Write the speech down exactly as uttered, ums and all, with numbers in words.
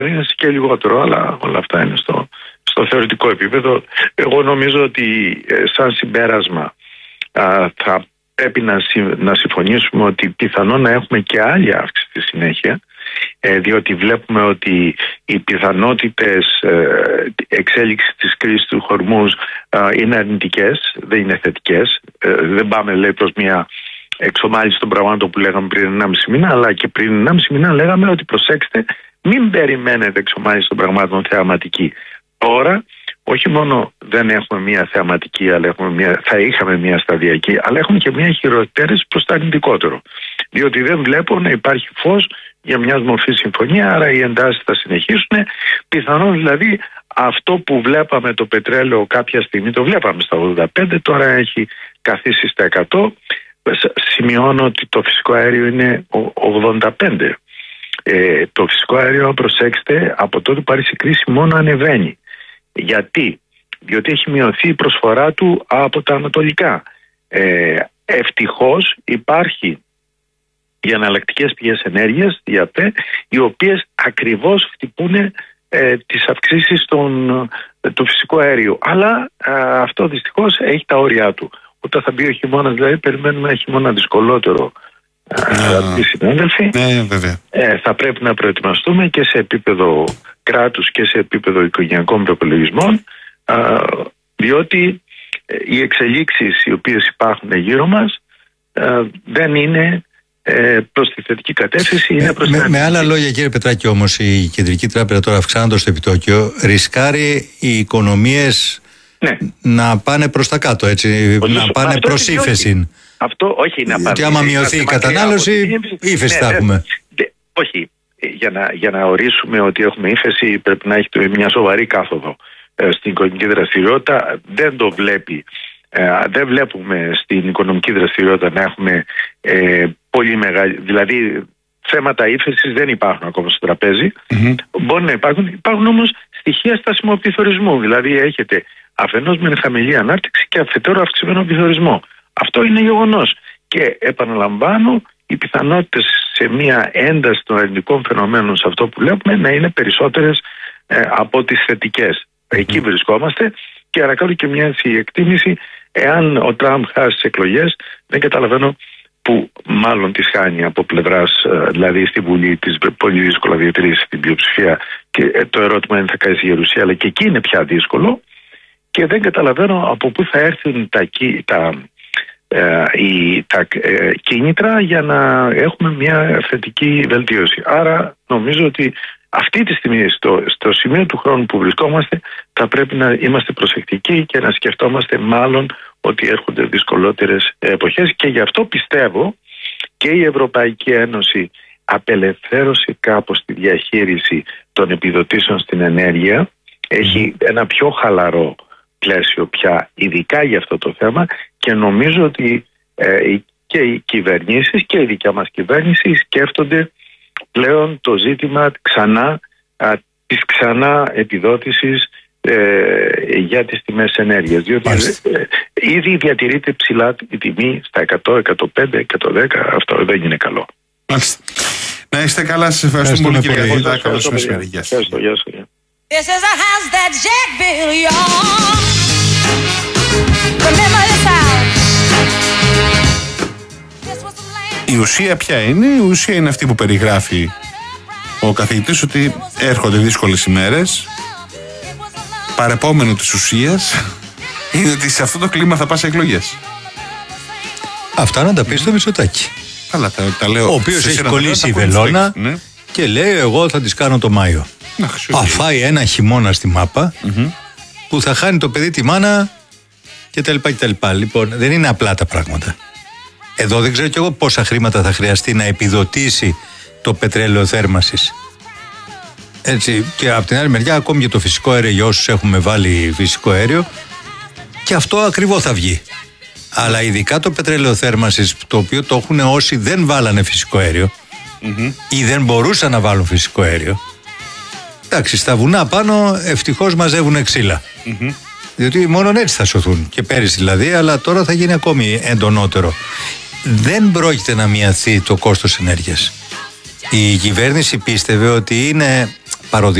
είναι και λιγότερο, αλλά όλα αυτά είναι στο, στο θεωρητικό επίπεδο. Εγώ νομίζω ότι ε, σαν συμπέρασμα α, θα πρέπει να, συ, να συμφωνήσουμε ότι πιθανόν να έχουμε και άλλη αύξηση στη συνέχεια, ε, διότι βλέπουμε ότι οι πιθανότητες ε, εξέλιξης της κρίσης του Χορμούζ ε, είναι αρνητικές, δεν είναι θετικές. Ε, δεν πάμε, λέει, προς μια εξομάλυνση των πραγμάτων που λέγαμε πριν ενάμιση μήνα, αλλά και πριν ενάμιση μήνα λέγαμε ότι προσέξτε, μην περιμένετε εξομάλυνση των πραγμάτων θεαματική. Τώρα, όχι μόνο δεν έχουμε μια θεαματική, αλλά έχουμε μια, θα είχαμε μια σταδιακή, αλλά έχουμε και μια χειροτέρευση προς το αρνητικότερο. Διότι δεν βλέπω να υπάρχει φως για μια μορφή συμφωνία, άρα οι εντάσεις θα συνεχίσουν. Πιθανόν δηλαδή αυτό που βλέπαμε το πετρέλαιο κάποια στιγμή, το βλέπαμε στα ογδόντα πέντε, τώρα έχει καθίσει στα εκατό. Σημειώνω ότι το φυσικό αέριο είναι ογδόντα πέντε. Ε, το φυσικό αέριο, προσέξτε, από τότε που άρχισε η κρίση μόνο ανεβαίνει. Γιατί? Διότι έχει μειωθεί η προσφορά του από τα ανατολικά. Ε, ευτυχώς υπάρχει οι εναλλακτικές πηγές ενέργειας, η ΑΠΕ, οι οποίες ακριβώς χτυπούν ε, τις αυξήσεις των, του φυσικού αερίου. Αλλά ε, αυτό δυστυχώς έχει τα όρια του. Όταν θα μπει ο χειμώνας, δηλαδή, περιμένουμε ένα χειμώνα δυσκολότερο. Αγαπητοί συνάδελφοι, ναι, βέβαια. Ε, θα πρέπει να προετοιμαστούμε και σε επίπεδο κράτους και σε επίπεδο οικογενειακών προπολογισμών, α, διότι ε, οι εξελίξεις οι οποίες υπάρχουν γύρω μας α, δεν είναι ε, προς τη θετική κατεύθυνση, είναι προς με, την με άλλα λόγια, κύριε Πετράκη, όμως η Κεντρική Τράπεζα τώρα, αυξάνοντας το επιτόκιο, ρισκάρει οι οικονομίες, ναι, να πάνε προς τα κάτω, έτσι, όχι, να πάνε προς ύφεση. Αυτό όχι να πάνε. Και άμα μειωθεί η κατανάλωση, ύφεση θα έχουμε. Όχι. Για να, για να ορίσουμε ότι έχουμε ύφεση, πρέπει να έχει μια σοβαρή κάθοδο ε, στην οικονομική δραστηριότητα. Δεν το βλέπει. Ε, δεν βλέπουμε στην οικονομική δραστηριότητα να έχουμε ε, πολύ μεγάλη. Δηλαδή, θέματα ύφεσης δεν υπάρχουν ακόμα στο τραπέζι. Mm-hmm. Μπορεί να υπάρχουν. Υπάρχουν όμως στοιχεία στάσιμου πληθωρισμού. Δηλαδή, έχετε αφενός με χαμηλή ανάπτυξη και αφετέρου αυξημένο πληθωρισμό. Αυτό είναι γεγονός. Και επαναλαμβάνω, οι πιθανότητες σε μια ένταση των αρνητικών φαινομένων σε αυτό που βλέπουμε να είναι περισσότερες ε, από τις θετικές. Mm-hmm. Εκεί βρισκόμαστε και ανακαλώ και μια έτσι εκτίμηση, εάν ο Τραμπ χάσει τις εκλογές, δεν καταλαβαίνω που μάλλον τις χάνει από πλευράς, ε, δηλαδή στη Βουλή της πολύ δύσκολα διατηρήσει την πλειοψηφία και ε, το ερώτημα είναι θα κάνει στη Γερουσία, αλλά και εκεί είναι πια δύσκολο και δεν καταλαβαίνω από πού θα έρθουν τα, τα Ε, η, τα ε, κίνητρα για να έχουμε μια θετική βελτίωση. Άρα νομίζω ότι αυτή τη στιγμή στο, στο σημείο του χρόνου που βρισκόμαστε θα πρέπει να είμαστε προσεκτικοί και να σκεφτόμαστε μάλλον ότι έρχονται δυσκολότερες εποχές και γι' αυτό πιστεύω και η Ευρωπαϊκή Ένωση απελευθέρωσε κάπως τη διαχείριση των επιδοτήσεων στην ενέργεια, έχει ένα πιο χαλαρό πλαίσιο πια ειδικά για αυτό το θέμα και νομίζω ότι ε, και οι κυβερνήσεις και η δικιά μας κυβέρνηση σκέφτονται πλέον το ζήτημα ξανά α, της ξανά επιδότησης ε, για τις τιμές ενέργειας, διότι ε, ήδη διατηρείται ψηλά η τιμή στα εκατό, εκατόν πέντε, εκατόν δέκα, αυτό δεν είναι καλό. Μάλιστα. Να είστε καλά, σας ευχαριστούμε πολύ κύριε Αγγελίδα. Καλώς μεσημέρι. Γεια σας. This is a house that Jack built, y'all. Remember this house. Η ουσία ποια είναι? Η ουσία είναι αυτή που περιγράφει ο καθηγητής, ότι έρχονται δύσκολες ημέρες. Παρεπόμενο της ουσίας είναι ότι σε αυτό το κλίμα θα πας σε εκλογές. Αυτά να τα πει στο Μητσοτάκη. Καλά, τα, τα λέω. Ο οποίος έχει κολλήσει η βελόνα, ναι, και λέει εγώ θα τις κάνω το Μάιο. Αφάει ένα χειμώνα στη μάπα, mm-hmm, που θα χάνει το παιδί τη μάνα και τα λοιπά και τα λοιπά. Λοιπόν, δεν είναι απλά τα πράγματα. Εδώ δεν ξέρω κι εγώ πόσα χρήματα θα χρειαστεί να επιδοτήσει το πετρέλαιο θέρμασης. Έτσι, και από την άλλη μεριά ακόμη και το φυσικό αέριο, για όσους έχουμε βάλει φυσικό αέριο, και αυτό ακριβό θα βγει. Αλλά ειδικά το πετρέλαιο θέρμασης, το οποίο το έχουν όσοι δεν βάλανε φυσικό αέριο, mm-hmm, ή δεν μπορούσαν να βάλουν φυσικό αέριο. Εντάξει, στα βουνά πάνω ευτυχώς μαζεύουν ξύλα. Mm-hmm. Διότι μόνο έτσι θα σωθούν. Και πέρυσι δηλαδή, αλλά τώρα θα γίνει ακόμη εντονότερο. Δεν πρόκειται να μειωθεί το κόστος ενέργειας. Η κυβέρνηση πίστευε ότι είναι παροδία.